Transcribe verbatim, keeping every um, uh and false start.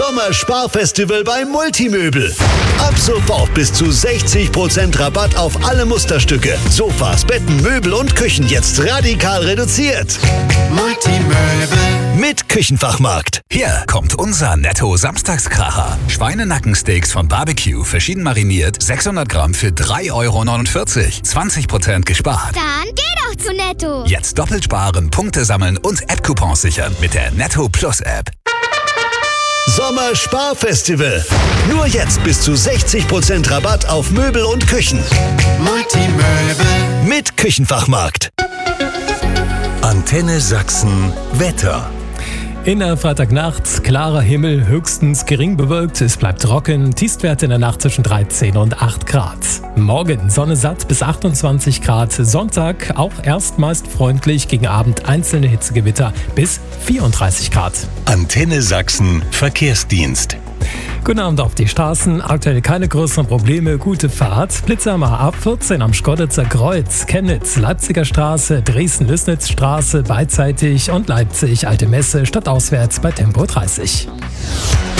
Sommersparfestival bei Multimöbel. Ab sofort bis zu sechzig Prozent Rabatt auf alle Musterstücke. Sofas, Betten, Möbel und Küchen jetzt radikal reduziert. Multimöbel. Mit Küchenfachmarkt. Hier kommt unser Netto-Samstagskracher. Schweinenackensteaks von Barbecue, verschieden mariniert, sechshundert Gramm für drei Euro neunundvierzig. zwanzig Prozent gespart. Dann geh doch zu Netto. Jetzt doppelt sparen, Punkte sammeln und App-Coupons sichern mit der Netto Plus App. Sommersparfestival. Nur jetzt bis zu sechzig Prozent Rabatt auf Möbel und Küchen. Multimöbel. Mit Küchenfachmarkt. Antenne Sachsen Wetter. In der Freitagnacht klarer Himmel, höchstens gering bewölkt. Es bleibt trocken. Tiefstwerte in der Nacht zwischen dreizehn und acht Grad. Morgen Sonne satt bis achtundzwanzig Grad. Sonntag auch erst meist freundlich. Gegen Abend einzelne Hitzegewitter bis vierunddreißig Grad. Antenne Sachsen Verkehrsdienst. Guten Abend auf die Straßen. Aktuell keine größeren Probleme. Gute Fahrt. Blitzer am A vierzehn am Schkoditzer Kreuz. Chemnitz, Leipziger Straße, Dresden-Lüßnitz-Straße beidseitig und Leipzig, Alte Messe, stadtauswärts bei Tempo dreißig.